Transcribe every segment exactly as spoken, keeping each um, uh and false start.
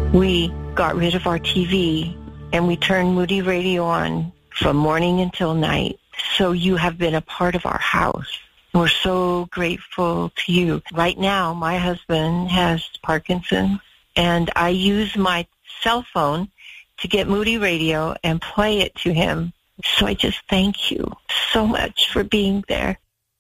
we got rid of our T V and we turned Moody Radio on from morning until night. So you have been a part of our house. We're so grateful to you. Right now, my husband has Parkinson's, and I use my cell phone to get Moody Radio and play it to him. So I just thank you so much for being there.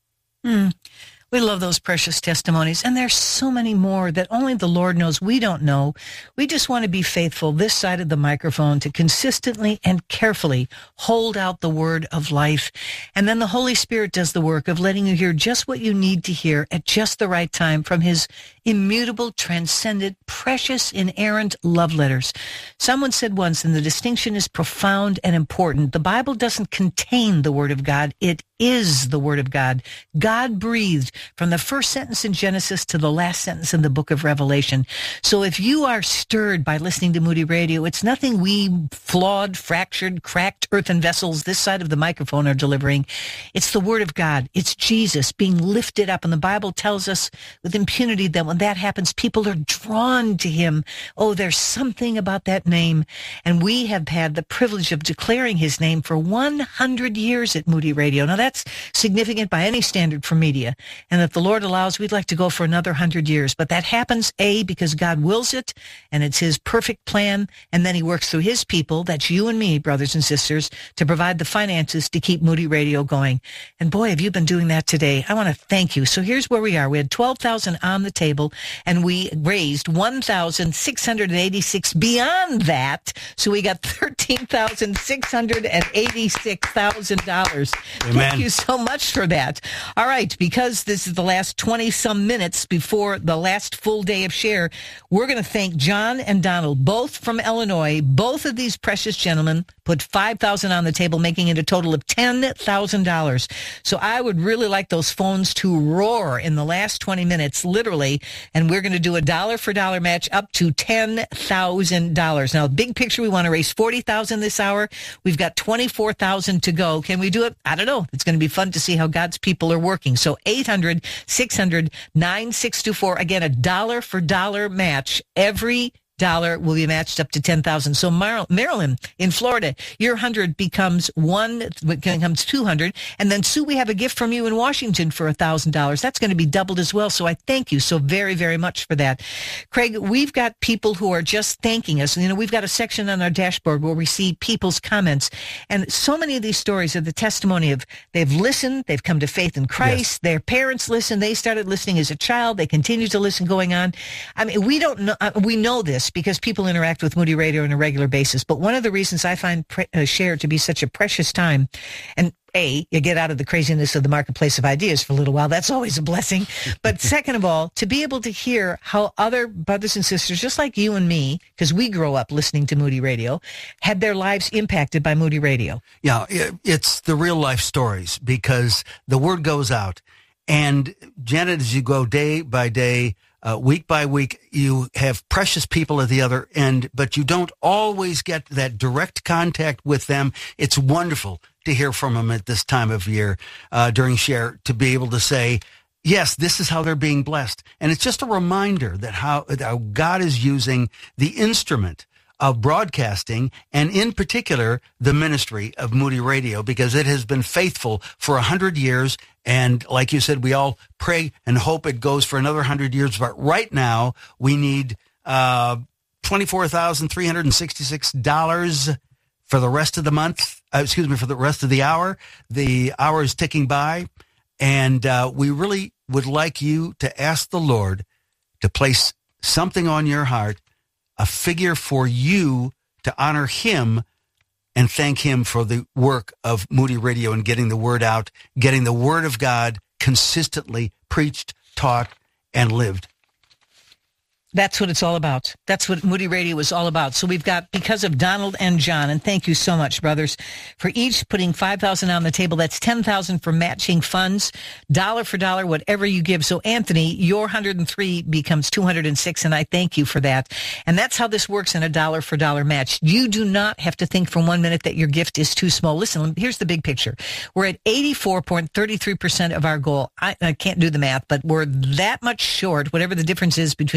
Hmm. We love those precious testimonies, and there's so many more that only the Lord knows. We don't know. We just want to be faithful this side of the microphone to consistently and carefully hold out the word of life. And then the Holy Spirit does the work of letting you hear just what you need to hear at just the right time from his immutable, transcendent, precious, inerrant love letters. Someone said once, and the distinction is profound and important, the Bible doesn't contain the Word of God. It is the Word of God. God breathed from the first sentence in Genesis to the last sentence in the book of Revelation. So if you are stirred by listening to Moody Radio, it's nothing we flawed, fractured, cracked earthen vessels this side of the microphone are delivering. It's the Word of God. It's Jesus being lifted up. And the Bible tells us with impunity that when that happens, people are drawn to him. Oh, there's something about that name. And we have had the privilege of declaring his name for one hundred years at Moody Radio. Now, that's significant by any standard for media. And if the Lord allows, we'd like to go for another hundred years. But that happens, A, because God wills it, and it's his perfect plan. And then he works through his people, that's you and me, brothers and sisters, to provide the finances to keep Moody Radio going. And boy, have you been doing that today. I want to thank you. So here's where we are. We had twelve thousand on the table, and we raised one thousand six hundred eighty-six beyond that. So we got thirteen thousand six hundred eighty-six thousand dollars. Thank you so much for that. All right, because this is the last twenty-some minutes before the last full day of share, we're going to thank John and Donald, both from Illinois. Both of these precious gentlemen put five thousand dollars on the table, making it a total of ten thousand dollars. So I would really like those phones to roar in the last twenty minutes, literally, and we're going to do a dollar-for-dollar match up to ten thousand dollars. Now, big picture, we want to raise forty thousand dollars this hour. We've got twenty-four thousand dollars to go. Can we do it? I don't know. It's going to be fun to see how God's people are working. So eight hundred, six hundred, nine six two four. Again, a dollar-for-dollar match. Every dollar will be matched up to ten thousand. So Mar- Marilyn in Florida, your one hundred becomes one, becomes two hundred. And then Sue, we have a gift from you in Washington for one thousand dollars. That's going to be doubled as well. So I thank you so very, very much for that. Craig, we've got people who are just thanking us. You know, we've got a section on our dashboard where we see people's comments. And so many of these stories are the testimony of they've listened, they've come to faith in Christ, yes. Their parents listened, they started listening as a child, they continue to listen going on. I mean, we don't know, we know this because people interact with Moody Radio on a regular basis. But one of the reasons I find pre- uh, Share to be such a precious time, and A, you get out of the craziness of the marketplace of ideas for a little while. That's always a blessing. But second of all, to be able to hear how other brothers and sisters, just like you and me, because we grow up listening to Moody Radio, had their lives impacted by Moody Radio. Yeah, it's the real life stories because the word goes out. And Janet, as you go day by day, Uh, week by week, you have precious people at the other end, but you don't always get that direct contact with them. It's wonderful to hear from them at this time of year uh, during Share, to be able to say, yes, this is how they're being blessed. And it's just a reminder that how, how God is using the instrument of broadcasting, and in particular, the ministry of Moody Radio, because it has been faithful for a hundred years. And like you said, we all pray and hope it goes for another hundred years. But right now, we need uh, twenty-four thousand three hundred sixty-six dollars for the rest of the month. Uh, excuse me, for the rest of the hour. The hour is ticking by. And uh, we really would like you to ask the Lord to place something on your heart, a figure for you to honor him and thank him for the work of Moody Radio and getting the word out, getting the word of God consistently preached, taught, and lived. That's what it's all about. That's what Moody Radio is all about. So we've got, because of Donald and John, and thank you so much, brothers, for each putting five thousand dollars on the table. That's ten thousand dollars for matching funds, dollar for dollar, whatever you give. So Anthony, your one hundred three becomes two hundred six, and I thank you for that. And that's how this works in a dollar for dollar match. You do not have to think for one minute that your gift is too small. Listen, here's the big picture. We're at eighty-four point three three percent of our goal. I, I can't do the math, but we're that much short, whatever the difference is between eighty-four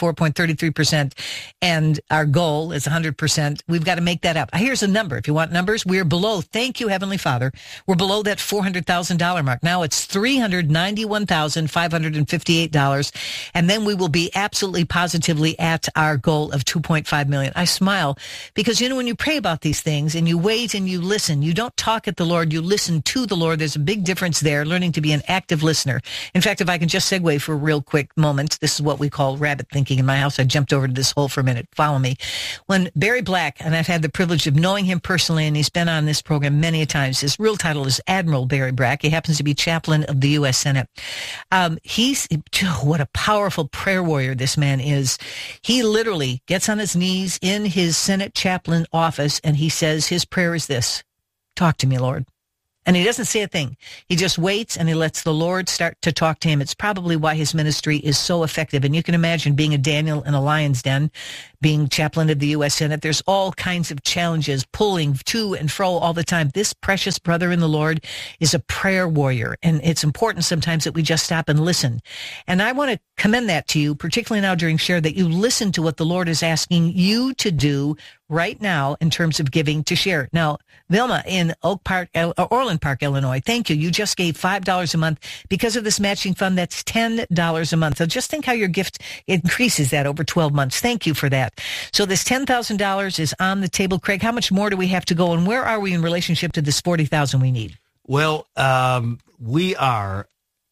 four point three three percent, and our goal is one hundred percent. We've got to make that up. Here's a number. If you want numbers, we're below, thank you, Heavenly Father, we're below that four hundred thousand dollars mark. Now it's three hundred ninety-one thousand five hundred fifty-eight dollars, and then we will be absolutely positively at our goal of two point five million dollars. I smile because, you know, when you pray about these things and you wait and you listen, you don't talk at the Lord, you listen to the Lord. There's a big difference there, learning to be an active listener. In fact, if I can just segue for a real quick moment, this is what we call rabbit thinking in my house. I jumped over to this hole for a minute. Follow me. When Barry Black, and I've had the privilege of knowing him personally, and he's been on this program many a times. His real title is Admiral Barry Black. He happens to be chaplain of the U S Senate. Um, he's, oh, what a powerful prayer warrior this man is. He literally gets on his knees in his Senate chaplain office, and he says his prayer is this: talk to me, Lord. And he doesn't say a thing. He just waits and he lets the Lord start to talk to him. It's probably why his ministry is so effective. And you can imagine being a Daniel in a lion's den, being chaplain of the U S Senate. There's all kinds of challenges, pulling to and fro all the time. This precious brother in the Lord is a prayer warrior. And it's important sometimes that we just stop and listen. And I want to commend that to you, particularly now during Share, that you listen to what the Lord is asking you to do right now in terms of giving to Share. Now, Vilma in Oak Park, uh, Orland Park, Illinois, thank you. You just gave five dollars a month. Because of this matching fund, that's ten dollars a month. So just think how your gift increases that over twelve months. Thank you for that. So this ten thousand dollars is on the table. Craig, how much more do we have to go, and where are we in relationship to this forty thousand dollars we need? Well, um, we are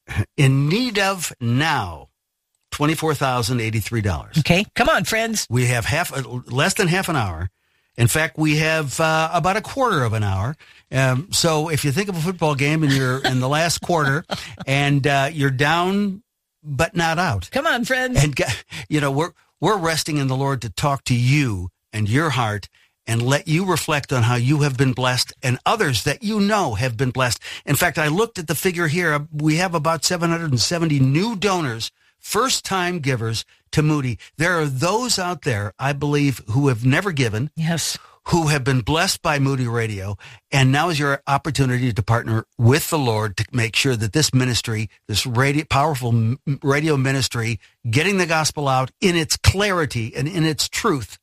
in need of now twenty-four thousand eighty-three dollars. Okay, come on, friends. We have half, less than half an hour. In fact, we have uh, about a quarter of an hour. Um, so if you think of a football game and you're in the last quarter and uh, you're down but not out. Come on, friends. And, you know, we're we're resting in the Lord to talk to you and your heart and let you reflect on how you have been blessed and others that you know have been blessed. In fact, I looked at the figure here. We have about seven hundred seventy new donors, first-time givers to Moody. There are those out there, I believe, who have never given. Yes. Who have been blessed by Moody Radio, and now is your opportunity to partner with the Lord to make sure that this ministry, this radio, powerful radio ministry, getting the gospel out in its clarity and in its truth,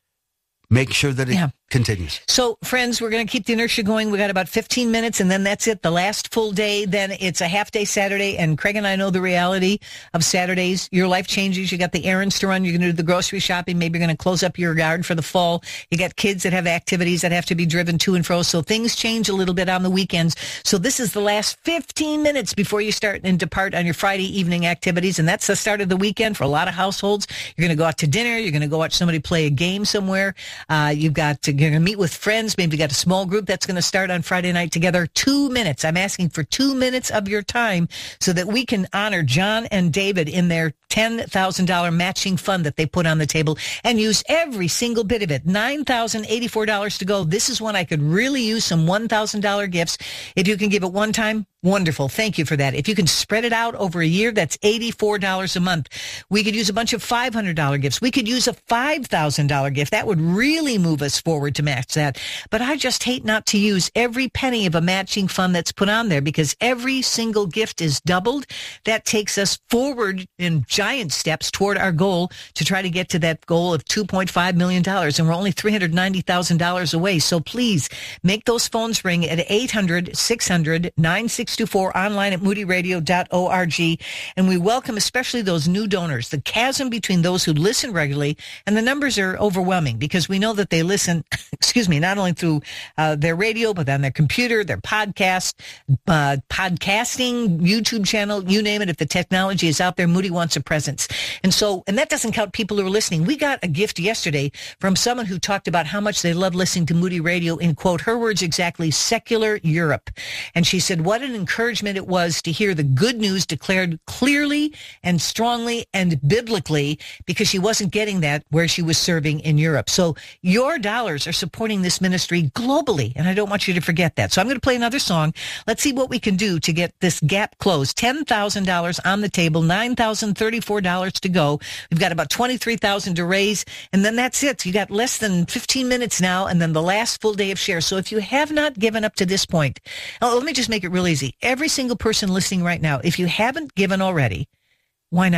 make sure that it yeah. continues. So, friends, we're going to keep the inertia going. We got about fifteen minutes, and then that's it. The last full day, then it's a half-day Saturday, and Craig and I know the reality of Saturdays. Your life changes. You got the errands to run. You're going to do the grocery shopping. Maybe you're going to close up your yard for the fall. You got kids that have activities that have to be driven to and fro, so things change a little bit on the weekends. So this is the last fifteen minutes before you start and depart on your Friday evening activities, and that's the start of the weekend for a lot of households. You're going to go out to dinner. You're going to go watch somebody play a game somewhere. Uh, you've got to, you're going to meet with friends. Maybe you got a small group that's going to start on Friday night together. Two minutes. I'm asking for two minutes of your time so that we can honor John and David in their ten thousand dollars matching fund that they put on the table and use every single bit of it. nine thousand eighty-four dollars to go. This is when I could really use some one thousand dollars gifts. If you can give it one time, wonderful. Thank you for that. If you can spread it out over a year, that's eighty-four dollars a month. We could use a bunch of five hundred dollars gifts. We could use a five thousand dollars gift. That would really move us forward to match that. But I just hate not to use every penny of a matching fund that's put on there because every single gift is doubled. That takes us forward in giant steps toward our goal to try to get to that goal of two point five million dollars. And we're only three hundred ninety thousand dollars away. So please make those phones ring at eight hundred, six hundred, nine six two four, online at moody radio dot org. And we welcome especially those new donors. The chasm between those who listen regularly, and the numbers are overwhelming because we know that they listen, excuse me, not only through uh, their radio, but on their computer, their podcast, uh, podcasting, YouTube channel, you name it. If the technology is out there, Moody wants a presence. And so, and that doesn't count people who are listening. We got a gift yesterday from someone who talked about how much they love listening to Moody Radio in, quote, her words exactly, secular Europe. And she said, what an encouragement it was to hear the good news declared clearly and strongly and biblically, because she wasn't getting that where she was serving in Europe. So your dollars are supporting this ministry globally, and I don't want you to forget that. So I'm going to play another song. Let's see what we can do to get this gap closed. ten thousand dollars on the table, nine thousand thirty-four dollars to go. We've got about twenty-three thousand dollars to raise, and then that's it. You got less than fifteen minutes now, and then the last full day of Share. So if you have not given up to this point, oh, let me just make it real easy. Every single person listening right now, if you haven't given already, why not?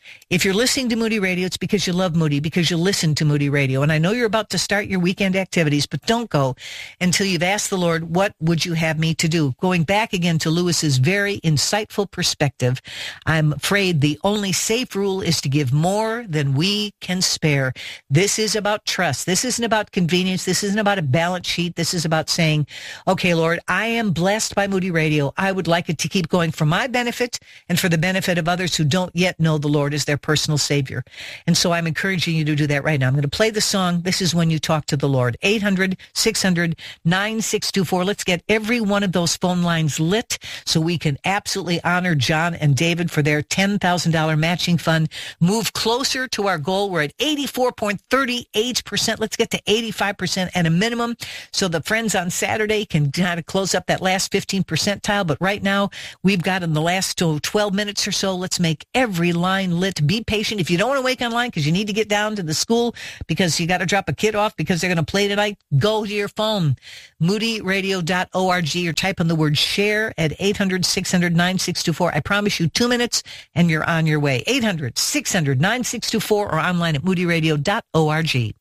If you're listening to Moody Radio, it's because you love Moody, because you listen to Moody Radio. And I know you're about to start your weekend activities, but don't go until you've asked the Lord, what would you have me to do? Going back again to Lewis's very insightful perspective, I'm afraid the only safe rule is to give more than we can spare. This is about trust. This isn't about convenience. This isn't about a balance sheet. This is about saying, okay, Lord, I am blessed by Moody Radio. I would like it to keep going for my benefit and for the benefit of others who don't yet know the Lord as their personal Savior. And so I'm encouraging you to do that right now. I'm going to play the song. This is when you talk to the Lord. eight hundred, six hundred, nine six two four. Let's get every one of those phone lines lit so we can absolutely honor John and David for their ten thousand dollars matching fund. Move closer to our goal. We're at eighty-four point three eight percent. Let's get to eighty-five percent at a minimum so the friends on Saturday can kind of close up that last fifteen percentile. But right now, we've got in the last twelve minutes or so, let's make every line lit. Be patient. If you don't want to wait online because you need to get down to the school because you got to drop a kid off because they're going to play tonight, go to your phone, moody radio dot org, or type in the word share at eight hundred, six hundred, nine six two four. I promise you two minutes and you're on your way. eight hundred, six hundred, nine six two four or online at moody radio dot org.